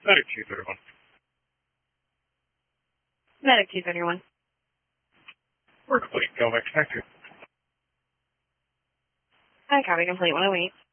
Medic 231. Medic 231. We're complete. Go back to. Hi, copy complete 108.